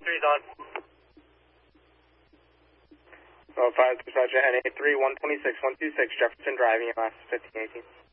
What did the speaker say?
3's on. 5 Dispatcher, NA3, 126, 126, Jefferson Drive, EMS 1518.